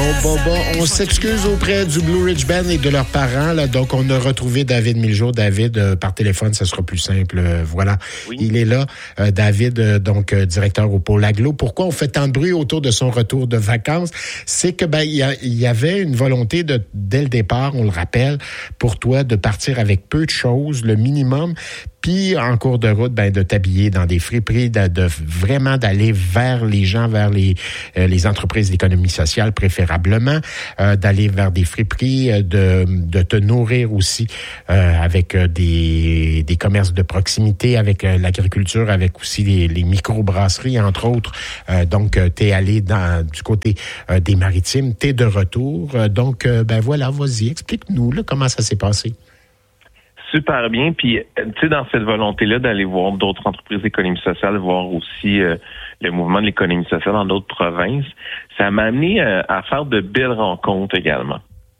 Bon, on s'excuse auprès du Blue Ridge Band et de leurs parents. Là. Donc, on a retrouvé David Miljour. David, par téléphone, ça sera plus simple. Voilà, oui. Il est là. David, directeur au Pôle Aglo. Pourquoi on fait tant de bruit autour de son retour de vacances? C'est que il y avait une volonté dès le départ, on le rappelle, pour toi, de partir avec peu de choses, le minimum. Puis, en cours de route, de t'habiller dans des friperies, de vraiment d'aller vers les gens, vers les entreprises d'économie sociale préférablement, d'aller vers des friperies, de te nourrir aussi avec des commerces de proximité, avec l'agriculture, avec aussi les microbrasseries, entre autres. Donc, t'es allé du côté des Maritimes, t'es de retour. Donc, voilà, vas-y, explique-nous là, comment ça s'est passé. Super bien. Puis, tu sais, dans cette volonté-là d'aller voir d'autres entreprises d'économie sociale, voir aussi le mouvement de l'économie sociale dans d'autres provinces, ça m'a amené à faire de belles rencontres également.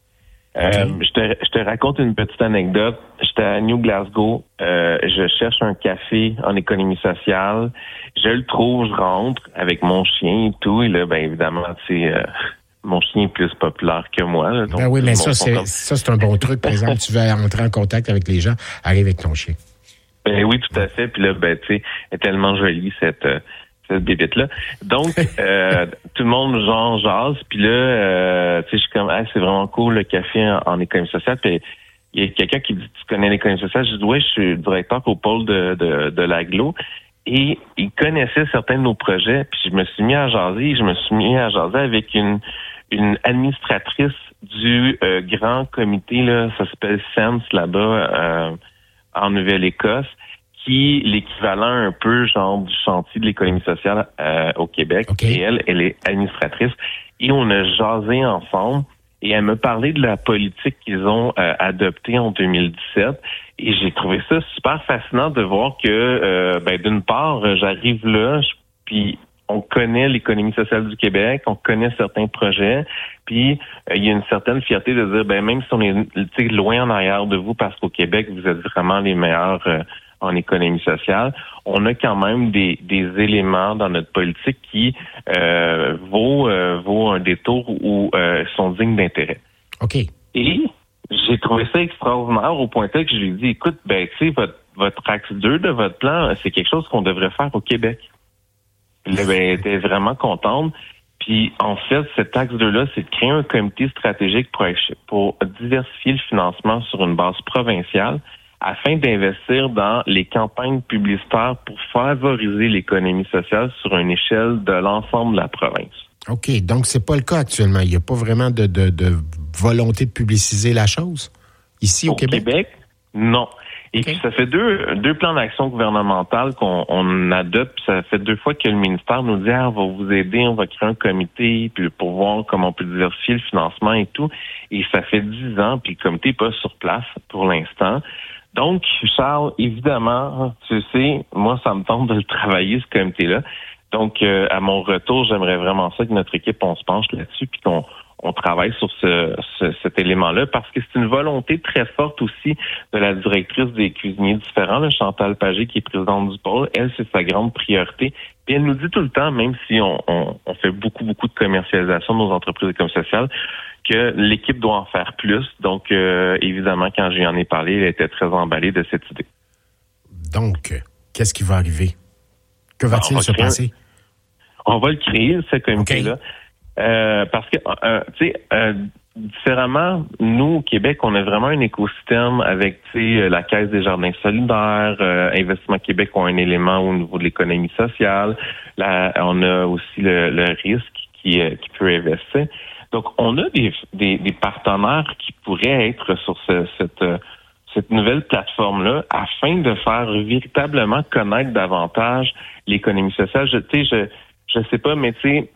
Je te raconte une petite anecdote. J'étais à New Glasgow. Je cherche un café en économie sociale. Je le trouve, je rentre avec mon chien et tout. Et là, évidemment, tu sais... mon chien est plus populaire que moi. Là, donc oui, mais ça, c'est un bon truc. Par exemple, tu veux entrer en contact avec les gens, arrive avec ton chien. Oui, tout à fait. Puis là, tu sais, elle est tellement jolie, cette bébête-là. Donc, tout le monde genre jase. Puis là, tu sais, je suis comme, c'est vraiment cool, le café en économie sociale. Puis il y a quelqu'un qui dit, tu connais l'économie sociale? Je dis, oui, je suis directeur au pôle de l'Aglo. Et il connaissait certains de nos projets. Puis je me suis mis à jaser. Avec une administratrice du grand comité, là, ça s'appelle SENS là-bas, en Nouvelle-Écosse, qui est l'équivalent un peu genre du chantier de l'économie sociale au Québec. Okay. Et elle est administratrice. Et on a jasé ensemble. Et elle me parlait de la politique qu'ils ont adoptée en 2017. Et j'ai trouvé ça super fascinant de voir que, d'une part, j'arrive là, puis on connaît l'économie sociale du Québec, on connaît certains projets, puis il y a une certaine fierté de dire, même si on est loin en arrière de vous, parce qu'au Québec, vous êtes vraiment les meilleurs en économie sociale, on a quand même des éléments dans notre politique qui vaut un détour ou sont dignes d'intérêt. OK. Et j'ai trouvé ça extraordinaire au point tel que je lui ai dit, écoute, tu sais, votre axe 2 de votre plan, c'est quelque chose qu'on devrait faire au Québec. Là, elle était vraiment contente. Puis, en fait, cet axe 2-là, c'est de créer un comité stratégique pour diversifier le financement sur une base provinciale afin d'investir dans les campagnes publicitaires pour favoriser l'économie sociale sur une échelle de l'ensemble de la province. OK. Donc, c'est pas le cas actuellement. Il n'y a pas vraiment de volonté de publiciser la chose ici au Québec? Au Québec, non. Et puis, ça fait deux plans d'action gouvernementales qu'on adopte. Puis ça fait 2 fois que le ministère nous dit, on va vous aider, on va créer un comité puis pour voir comment on peut diversifier le financement et tout. Et ça fait 10 ans, puis le comité n'est pas sur place pour l'instant. Donc, Charles, évidemment, tu sais, moi, ça me tente de le travailler, ce comité-là. Donc, à mon retour, j'aimerais vraiment ça que notre équipe, on se penche là-dessus puis qu'on travaille sur cet élément-là parce que c'est une volonté très forte aussi de la directrice des cuisiniers différents, là, Chantal Pagé, qui est présidente du pôle. Elle, c'est sa grande priorité. Puis elle nous dit tout le temps, même si on fait beaucoup de commercialisation de nos entreprises d'économie sociale, que l'équipe doit en faire plus. Donc, évidemment, quand je lui en ai parlé, elle était très emballée de cette idée. Donc, qu'est-ce qui va arriver? Que va-t-il se passer? On va le créer, ce comité-là. Okay. Parce que, tu sais, différemment, nous, au Québec, on a vraiment un écosystème avec, tu sais, la Caisse des Jardins solidaires, Investissement Québec ont un élément au niveau de l'économie sociale. Là, on a aussi le risque qui peut investir. Donc, on a des partenaires qui pourraient être sur cette nouvelle plateforme-là afin de faire véritablement connaître davantage l'économie sociale. Je sais pas, mais tu sais,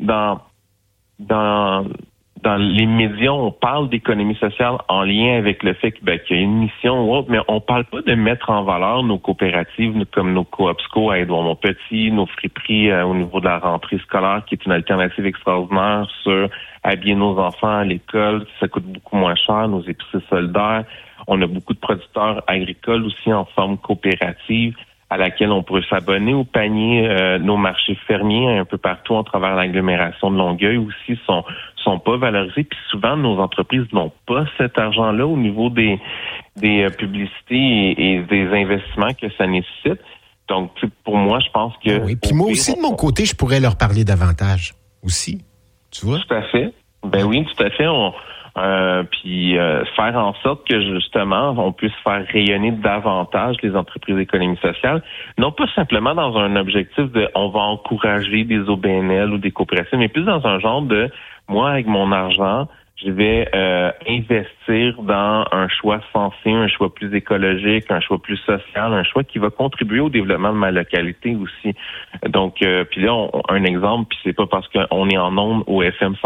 dans les médias, on parle d'économie sociale en lien avec le fait qu'il y a une mission ou autre, mais on parle pas de mettre en valeur nos coopératives comme nos Coopsco à Édouard-Montpetit, nos friperies au niveau de la rentrée scolaire, qui est une alternative extraordinaire sur habiller nos enfants à l'école, ça coûte beaucoup moins cher, nos épiceries solidaires. On a beaucoup de producteurs agricoles aussi en forme coopérative à laquelle on pourrait s'abonner au panier. Nos marchés fermiers un peu partout à travers l'agglomération de Longueuil aussi sont sont pas valorisés, puis souvent nos entreprises n'ont pas cet argent-là au niveau des publicités et des investissements que ça nécessite. Donc, pour moi, je pense que... Oui, puis moi aussi, de mon côté, je pourrais leur parler davantage aussi, tu vois? Tout à fait. Ben oui, tout à fait. Puis faire en sorte que, justement, on puisse faire rayonner davantage les entreprises d'économie sociale, non pas simplement dans un objectif de on va encourager des OBNL ou des coopératives, mais plus dans un genre de, moi, avec mon argent, je vais investir dans un choix sensé, un choix plus écologique, un choix plus social, un choix qui va contribuer au développement de ma localité aussi. Donc, puis là, un exemple, puis c'est pas parce qu'on est en ondes au FM